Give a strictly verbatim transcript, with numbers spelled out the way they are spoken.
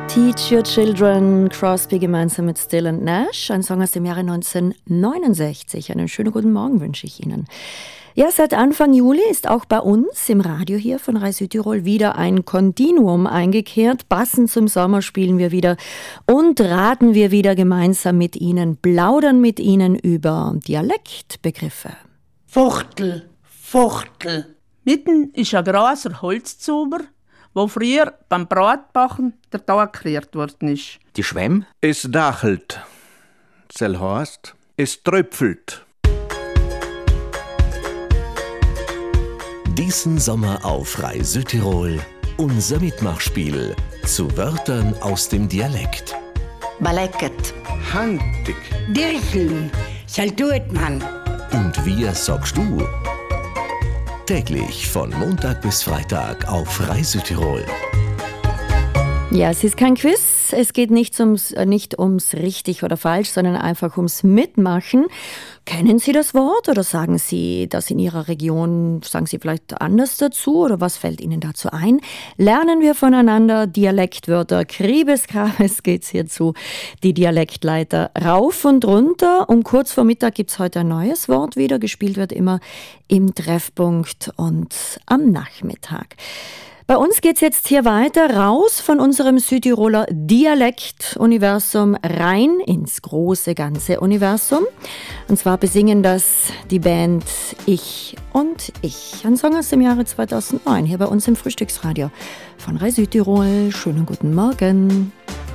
Teach Your Children, Crosby gemeinsam mit Still and Nash, ein Song aus dem Jahre neunzehnhundertneunundsechzig. Einen schönen guten Morgen wünsche ich Ihnen. Ja, seit Anfang Juli ist auch bei uns im Radio hier von Rai Südtirol wieder ein Kontinuum eingekehrt. Passend zum Sommer spielen wir wieder und raten wir wieder gemeinsam mit Ihnen, plaudern mit Ihnen über Dialektbegriffe. Fuchtel, Fuchtel. Mitten ist ein großer Holzzuber, wo früher beim Bratbachen der Tag gekehrt worden ist. Die Schwemm? Es dachelt. Zell heißt, es tröpfelt. Diesen Sommer auf Rai Südtirol unser Mitmachspiel zu Wörtern aus dem Dialekt. Balecket, Handig. Dircheln, soll tut man. Und wie sagst du? Täglich von Montag bis Freitag auf Rai Südtirol. Ja, es ist kein Quiz. Es geht nicht ums, nicht ums richtig oder falsch, sondern einfach ums Mitmachen. Kennen Sie das Wort oder sagen Sie das in Ihrer Region, sagen Sie vielleicht anders dazu oder was fällt Ihnen dazu ein? Lernen wir voneinander Dialektwörter. Kriebes-Krabes geht's hierzu. Die Dialektleiter rauf und runter. Um kurz vor Mittag gibt's heute ein neues Wort wieder. Gespielt wird immer im Treffpunkt und am Nachmittag. Bei uns geht's jetzt hier weiter, raus von unserem Südtiroler Dialektuniversum rein ins große, ganze Universum. Und zwar besingen das die Band Ich und Ich. Ein Song aus dem Jahre zweitausendneun, hier bei uns im Frühstücksradio von Rai Südtirol. Schönen guten Morgen.